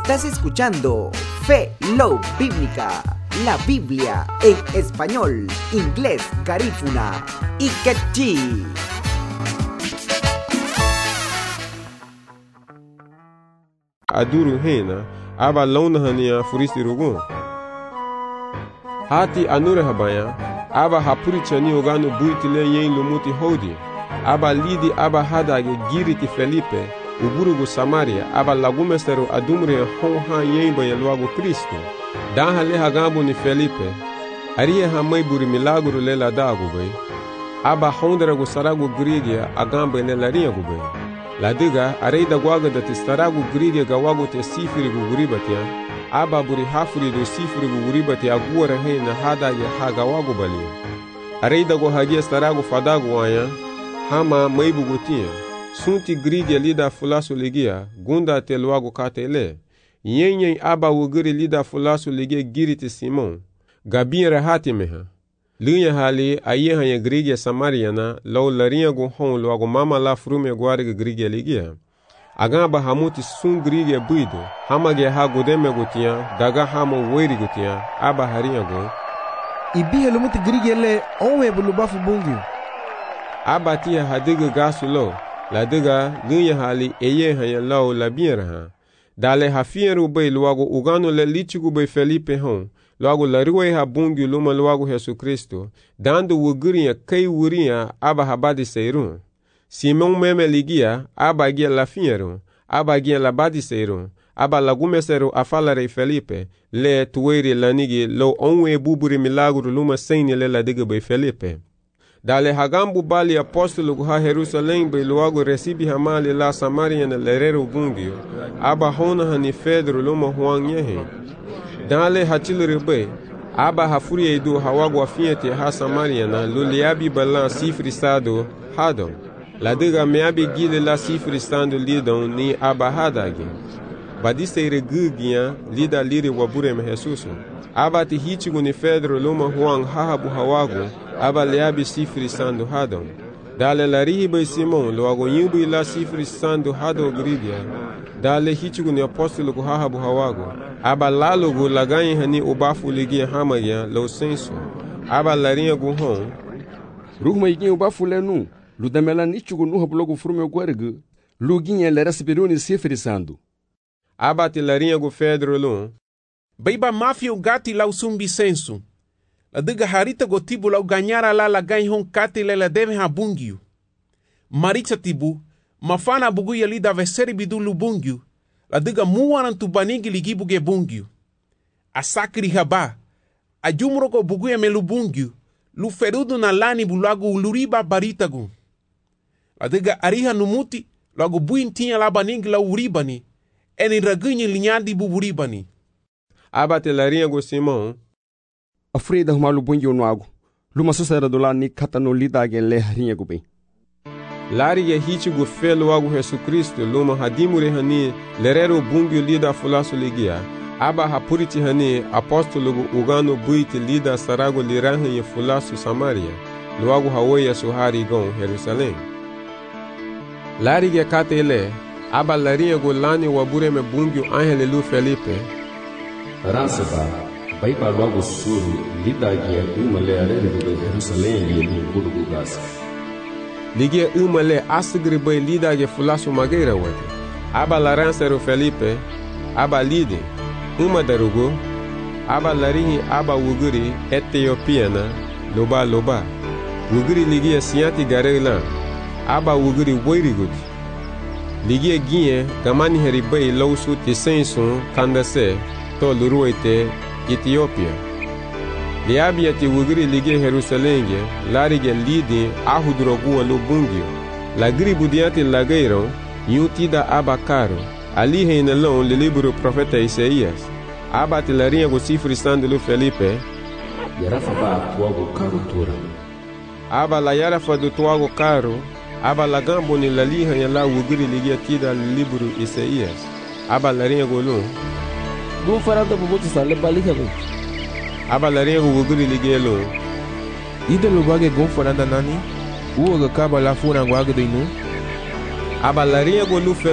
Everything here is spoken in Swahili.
Estás escuchando Fe, Love Bíblica, la Biblia en español, inglés, garífuna y quechí. Aduru hena aba launa hania furisti rugun. Hati anure habaya aba hapuri chani ogano buitile yen lumuti hodi. Aba lidi aba hadage giriti Felipe uburugu Samaria aba lagumesteru adumre honha yen bayelwago Kristo. Daha le hagambo ni Felipe aria hamai buri milagro le la dago bay. Aba honderago sarago grigia agamba ne laria go bay. La diga areida gwaga da tistaragu grigia gawago te sifiri gu guribatia aba buri hafuri do sifiri gu guribati aguara he na hada ya haga wago bali areida go hagia staragu fadagu waya hama maibu gutia sunti grigia lida fulasu ligia gunda te luago katele yenye aba wuguri lida fulasu ligia giriti Simon gabin rahati meha Lunya hali ayeha ya grigia Samariana lau laria go hon luago mama la frume guariga grigia ligia. Agamba hamuti sun grigia buido, hamage ha godeme gotia, daga hamo weri gotia, aba haria go. Ibihe lumuti grigia le onwe bulubafu bungi. Aba tia hadiga gasu lo, la diga lunya hali ayeha ya lau labiera ha. Dale hafieru bay luago ugano le lichigu bay Felipe hon. Logo larue ha bungi luma logo Yesu Kristo, dando wuguria kai wuria aba habadi seiru. Simon meme ligia aba gia la fiero, aba gia la badi seiru, aba lagume seru afalare Felipe, le tueri lanigi lo onwe buburi milagro luma seini le la diga bay Felipe. Dale hagambu bali apostolo ha Jerusalém bay logo recibi hamali la Samaria na lerero bungi, aba hona hani Pedro luma huang yehe. Dale hatilere bay aba hafuri edu hawago afiete ha Samaria na luliabi balan sifri stado hadon la diga meabi gile la sifri stando lidon ni aba hadagi badise gugia lida liri wabure me Jesus aba ti hichigu ni Pedro luma huang hahabu hawago aba leabi sifri stando hadon dale la rihibe Simon loago yubi la sifri stando hado grigia dale hichigu ni apostolo ko hahabu hawago aba lalogo laganyi hani ubafu ligia hamagia lo senso aba larinha go hon Ruhma igi ubafu lenu ludamela nichugo nuha blogo frume guargu luginha lera sibiruni sifrisando aba te larinha go Pedro lo Baiba mafia ugati lau sumbi senso la diga harita go tibu lau ganyara la laganyi hon kati lela deve habungio Maritza tibu mafana buguya lida veseri bidu lubungio la diga muwaran tu banigi ligibu ge bungio. A sakri haba. A jumroko buguya me lubungio. Lu ferudu na lani bulago uluriba baritagu. La diga ariha numuti lago buintinya la banigi la uribani. Eni ragunyi linyadi buburibani. Aba te larinha go Simon. Afrida huma lubungio nuago. Luma susera do lani katano lidage le harinha go bem. Lari ya hichigu felo wago Yesu Kristo luma hadimure hani lerero bungio lida fulasu ligia aba hapuriti hani apostolo ugano buiti lida sarago lirahan ya fulasu Samaria luago hawe ya suhari gon Jerusalém lari ya katele aba larinha go lani wabure me bungio angele lu Felipe Ransaba baiba luago suru lida gia umale arere do Jerusalém li burugu gasa Ligia umale asigri bay lida ge fulasu mageira wate. Aba laranseru Felipe, aba lide, darugo, aba larihi aba wuguri Etiopiana, loba. Wuguri ligia sianti garelan, aba wuguri weirigut. Ligia gie gamani heri bay lausu tisensun kandase, to luruete Ethiopia. Liabia ti wugiri ligia Jerusalenge, larige lidi ahudrogu lo bungio. La gribu diante lageiro, yutida abacaro. Ali heinelon le libro profeta Isaías. Aba te larinha go sifri sandelo Felipe. Yarafa ba tuago caro tura. Aba la yarafa do tuago caro. Aba la gambo ni la liha ya la wugiri ligia tida libro Isaías. Aba larinha go lo. Du farada bubutu sale balika go. Aba larinha go wugiri ligia lo. Ida lo bage gon farada nani? Uoga kaba la funa go agdo inu. Aba larinha go lu